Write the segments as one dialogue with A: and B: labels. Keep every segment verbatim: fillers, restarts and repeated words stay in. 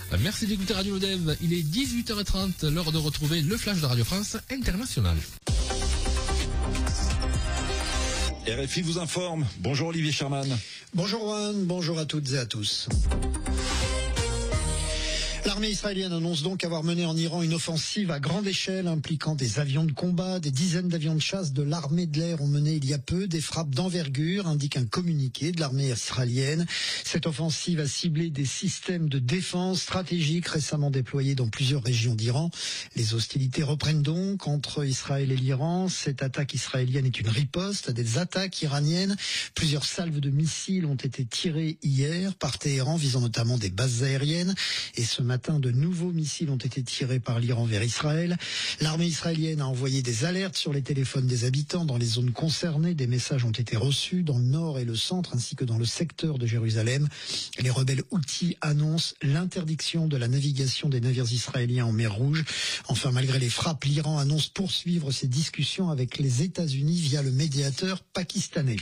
A: Merci d'écouter Radio Lodev. Il est dix-huit heures trente, l'heure de retrouver le flash de Radio France International.
B: R F I vous informe. Bonjour Olivier Sherman.
C: Bonjour Juan, bonjour à toutes et à tous. L'armée israélienne annonce donc avoir mené en Iran une offensive à grande échelle impliquant des avions de combat. Des dizaines d'avions de chasse de l'armée de l'air ont mené il y a peu des frappes d'envergure, indique un communiqué de l'armée israélienne. Cette offensive a ciblé des systèmes de défense stratégiques récemment déployés dans plusieurs régions d'Iran. Les hostilités reprennent donc entre Israël et l'Iran. Cette attaque israélienne est une riposte à des attaques iraniennes. Plusieurs salves de missiles ont été tirées hier par Téhéran, visant notamment des bases aériennes. Et ce matin, de nouveaux missiles ont été tirés par l'Iran vers Israël. L'armée israélienne a envoyé des alertes sur les téléphones des habitants dans les zones concernées. Des messages ont été reçus dans le nord et le centre ainsi que dans le secteur de Jérusalem. Les rebelles Houthis annoncent l'interdiction de la navigation des navires israéliens en mer Rouge. Enfin, malgré les frappes, l'Iran annonce poursuivre ses discussions avec les États-Unis via le médiateur pakistanais.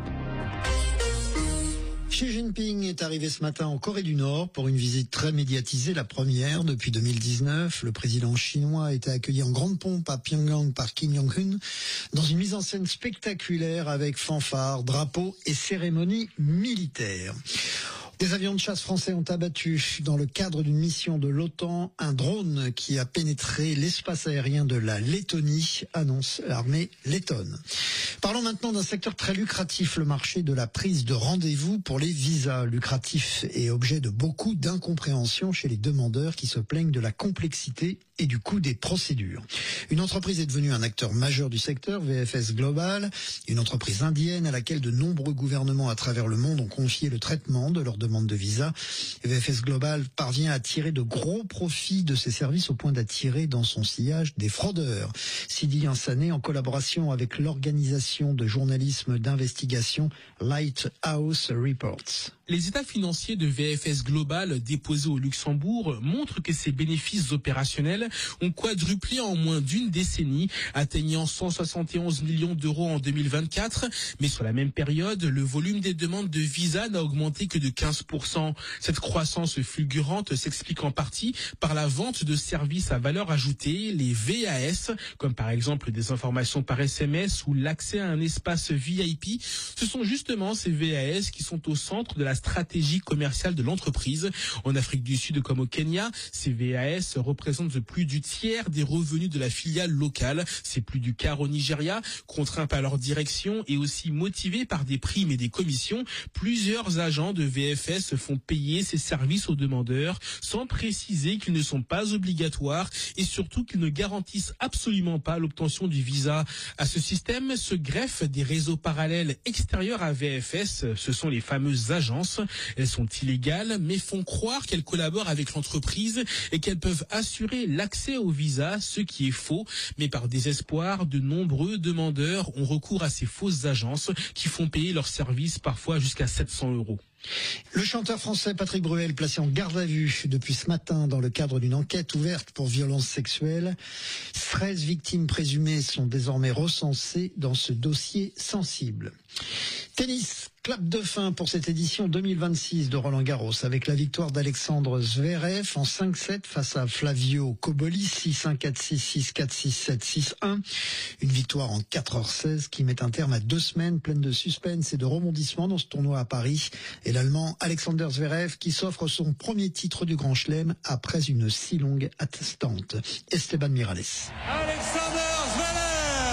C: Xi Jinping est arrivé ce matin en Corée du Nord pour une visite très médiatisée, la première depuis deux mille dix-neuf. Le président chinois a été accueilli en grande pompe à Pyongyang par Kim Jong-un dans une mise en scène spectaculaire avec fanfares, drapeaux et cérémonies militaires. Des avions de chasse français ont abattu, dans le cadre d'une mission de l'OTAN, un drone qui a pénétré l'espace aérien de la Lettonie, annonce l'armée lettonne. Parlons maintenant d'un secteur très lucratif, le marché de la prise de rendez-vous pour les visas. Lucratif et objet de beaucoup d'incompréhension chez les demandeurs qui se plaignent de la complexité et du coût des procédures. Une entreprise est devenue un acteur majeur du secteur, V F S Global, une entreprise indienne à laquelle de nombreux gouvernements à travers le monde ont confié le traitement de leurs demandes de visa. V F S Global parvient à tirer de gros profits de ses services au point d'attirer dans son sillage des fraudeurs. Sidi Insané, en collaboration avec l'organisation de journalisme d'investigation Lighthouse Reports.
D: Les états financiers de V F S Global déposés au Luxembourg montrent que ses bénéfices opérationnels ont quadruplé en moins d'une décennie, atteignant cent soixante et onze millions d'euros en deux mille vingt-quatre. Mais sur la même période, le volume des demandes de visa n'a augmenté que de quinze pour cent. Cette croissance fulgurante s'explique en partie par la vente de services à valeur ajoutée, les V A S, comme par exemple des informations par S M S ou l'accès à un espace V I P. Ce sont justement ces V A S qui sont au centre de la stratégie commerciale de l'entreprise. En Afrique du Sud comme au Kenya, ces V A S représentent plus du tiers des revenus de la filiale locale. C'est plus du quart au Nigeria. Contraints par leur direction et aussi motivés par des primes et des commissions, plusieurs agents de V F S font payer ces services aux demandeurs sans préciser qu'ils ne sont pas obligatoires et surtout qu'ils ne garantissent absolument pas l'obtention du visa. À ce système se greffent des réseaux parallèles extérieurs à V F S. Ce sont les fameuses agences. Elles sont illégales mais font croire qu'elles collaborent avec l'entreprise et qu'elles peuvent assurer l'accès au visa, ce qui est faux. Mais par désespoir, de nombreux demandeurs ont recours à ces fausses agences qui font payer leurs services parfois jusqu'à sept cents euros.
C: Le chanteur français Patrick Bruel, placé en garde à vue depuis ce matin dans le cadre d'une enquête ouverte pour violences sexuelles. treize victimes présumées sont désormais recensées dans ce dossier sensible. Tennis, clap de fin pour cette édition deux mille vingt-six de Roland-Garros avec la victoire d'Alexandre Zverev en cinq sept face à Flavio Cobolli, six un, quatre six, six quatre, six sept, six un. Une victoire en quatre heures seize qui met un terme à deux semaines pleines de suspense et de rebondissements dans ce tournoi à Paris. Et l'Allemand Alexander Zverev qui s'offre son premier titre du Grand Chelem après une si longue attente. Esteban Miralles.
E: Alexander Zverev.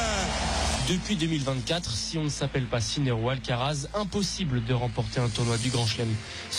E: Depuis deux mille vingt-quatre, si on ne s'appelle pas Sinner ou Alcaraz, impossible de remporter un tournoi du Grand Chelem.